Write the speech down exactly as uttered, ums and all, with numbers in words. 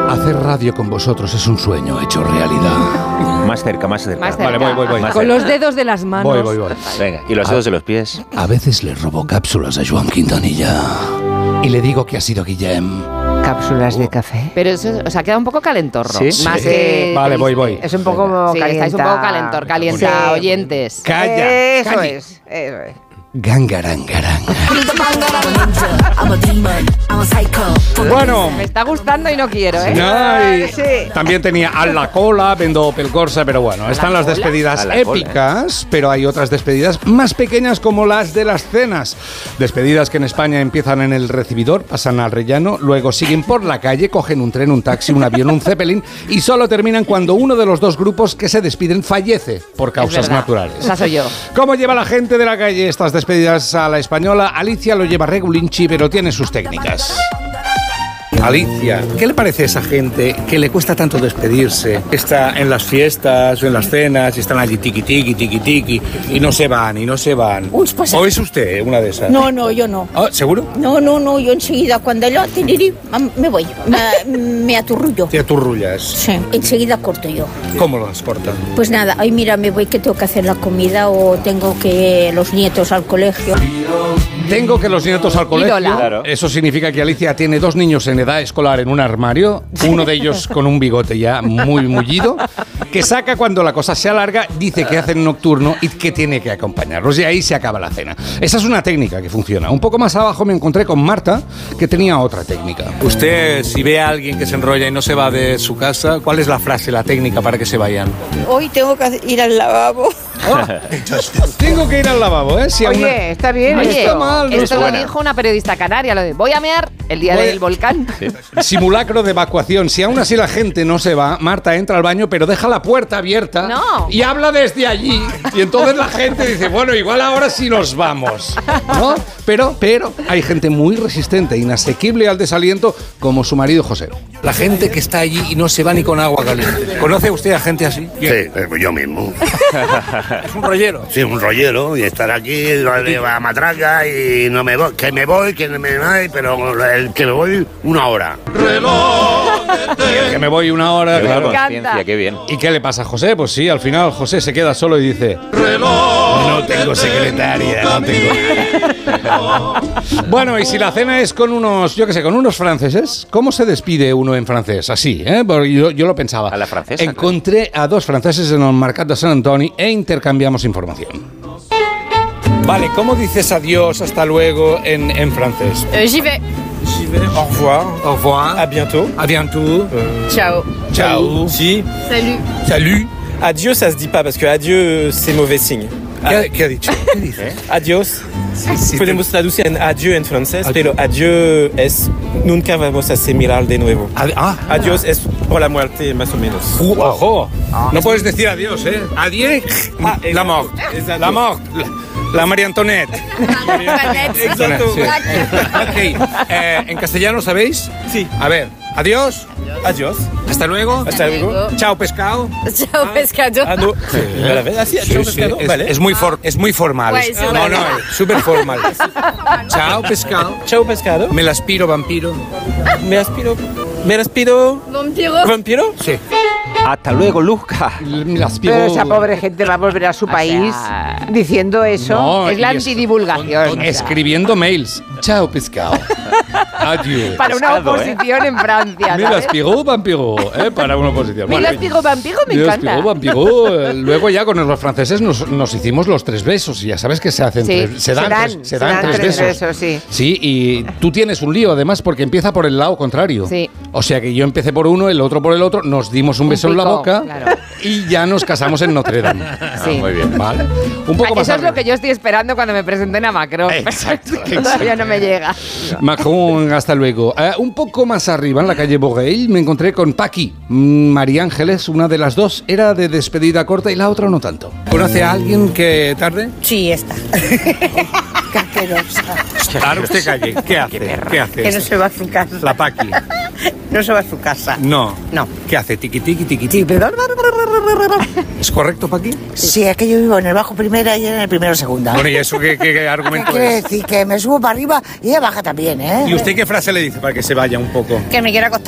Hacer radio con vosotros es un sueño hecho realidad. Más cerca, más cerca. Más cerca. Vale, voy, voy, voy. Con los dedos de las manos. Voy, voy, voy. Venga, y los dedos de los pies. A veces le robo cápsulas a Joan Quintanilla y le digo que ha sido Guillem. Cápsulas de café. Pero eso, o sea, queda un poco calentorro. Sí. Más Sí. que... Vale, voy, voy. Es un poco Sí, calienta. estáis un poco calentor, calienta, Sí. oyentes. Calla. Eso calla. es, eso es. Gangarangaranga. Bueno, Bueno. Me está gustando y no quiero, ¿eh? Ay, Sí. también tenía a la cola, vendo pelcorsa, pero bueno, están las cola? despedidas A la cola, épicas, pero hay otras despedidas más pequeñas como las de las cenas. Despedidas que en España empiezan en el recibidor, pasan al rellano, luego siguen por la calle, cogen un tren, un taxi, un avión, un zeppelin y solo terminan cuando uno de los dos grupos que se despiden fallece por causas verdad. naturales. Esa soy yo. ¿Cómo lleva la gente de la calle estas despedidas a la española? Alicia lo lleva regulinchi, pero tiene sus técnicas. Alicia, ¿qué le parece a esa gente que le cuesta tanto despedirse? Está en las fiestas o en las cenas y están allí tiqui tiqui, tiqui tiqui y no se van, y no se van. Uy, pues- ¿O es usted una de esas? No, no, yo no. Ah, ¿seguro? No, no, no, yo enseguida cuando yo tiriri, me voy, me, me aturrullo. Te aturrullas. Sí, enseguida corto yo. ¿Cómo las cortan? Pues nada, ay mira, me voy que tengo que hacer la comida o tengo que los nietos al colegio. Tengo que los nietos al colegio. Ídola. Claro. Eso significa que Alicia tiene dos niños en edad escolar en un armario, uno de ellos con un bigote ya muy mullido, que saca cuando la cosa se alarga, dice que hacen nocturno y que tiene que acompañarlos. Y ahí se acaba la cena. Esa es una técnica que funciona. Un poco más abajo me encontré con Marta, que tenía otra técnica. Usted, si ve a alguien que se enrolla y no se va de su casa, ¿cuál es la frase, la técnica para que se vayan? Hoy tengo que ir al lavabo. Tengo que ir al lavabo, ¿eh? Si a Oye, una- está bien No Oye, está mal, no esto está lo buena. dijo una periodista canaria, lo de voy a mear el día Voy- del volcán. Simulacro de evacuación. Si aún así la gente no se va, Marta entra al baño, pero deja la puerta abierta No. y habla desde allí. Y entonces la gente dice, bueno, igual ahora sí nos vamos, ¿no? Pero, pero hay gente muy resistente, inasequible al desaliento, como su marido José. La gente que está allí y no se va ni con agua caliente. ¿Conoce usted a gente así? Sí, eh, yo mismo. Es un rollero. Sí, un rollero y estar aquí a matraca y no me voy, que me voy, que me voy, pero el que me voy una hora. Que me voy una hora, Qué buena claro. conciencia, qué bien. ¿Y qué le pasa a José? Pues sí, al final José se queda solo y dice, no tengo secretaria, no tengo... Bueno, y si la cena es con unos, yo qué sé, con unos franceses, ¿cómo se despide uno en francés? Así, ¿eh? Porque yo, yo lo pensaba. A la francesa, Encontré a dos franceses en el Mercat de Sant Antoni e intercambiamos información. Vale, ¿cómo dices adiós, hasta luego en, en francés? J'y vais. J'y vais. Au revoir. Au revoir. À bientôt. À bientôt. Ciao. Ciao. Si. Salut. Salut. Adieu, ça se dit pas parce que adieu, c'est mauvais signe. ¿Qué ha, qué ha dicho? ¿Qué dice? Adiós. Podemos traducir en adieu en francés, pero adieu es nunca vamos a se mirar de nuevo. Ad- ah, Adiós es por la muerte, más o menos. Uh, ojo. No puedes decir adiós, ¿eh? Adiós. Ah, La mort. exacto. La mort. La, la María Antoinette. Exacto. Sí. Ok. Eh, ¿En castellano sabéis? Sí. A ver. Adiós. Adiós. Hasta luego. Hasta luego. Chao, pescado. Ciao, pescado. Ah, no. ¿A la vez? Así, adiós, pescado. es, Vale. es muy for- es muy formal. Ouais, c'est no, vrai. no, es súper formal. Chao, pescado. Chao, pescado. Me la aspiro, vampiro. Me aspiro. Me aspiro. Vampiro. ¿Vampiro? Sí. Hasta luego, Luca. Me la aspiro. Pero esa pobre gente va a volver a su país sea, diciendo eso. No, es la y es- antidivulgación. con- con- escribiendo mails. Chao, pescado. Adiós. Para una pescado, ¿eh? oposición en Francia. Me la ¿sabes? aspiro, vampiro. ¿Eh? Para una oposición. Me Bueno, la aspiro, vampiro, me Me la encanta. aspiro, vampiro. Eh, Luego ya con los franceses nos, nos hicimos los tres besos. Y ya sabes que se hacen Sí. tres, se dan, Se dan- tres, se se dan dan tres tres besos. besos, sí. Sí, y tú tienes un lío además porque empieza por el lado contrario. Sí. O sea que yo empecé por uno, el otro por el otro, nos dimos un, Un beso en la pico, boca claro. y ya nos casamos en Notre Dame. Sí. Muy bien. Vale. Un poco más Eso es lo arriba. que yo estoy esperando cuando me presenten a Macron. Exacto, Todavía no me llega. Macron, hasta luego. Eh, un poco más arriba, en la calle Bogueil, me encontré con Paqui. Mm, María Ángeles, una de las dos, era de despedida corta y la otra no tanto. ¿Conoce a alguien que tarde? Sí, está. Caquerosa. Ahora usted calle. ¿Qué hace? ¿Qué hace? Que no se va a su casa. La Paqui. No se va a su casa. No. No. ¿Qué hace? Tiqui, tiqui, tiqui, tiqui. ¿Es correcto, Paqui? Sí, es que yo vivo en el bajo primera y ella en el primero segunda. Bueno, ¿y eso qué, qué- qué ¿Qué argumento quiere es? decir? Que me subo para arriba y ella baja también, ¿eh? ¿Y usted qué frase le dice para que se vaya un poco? Que me quiero acostar.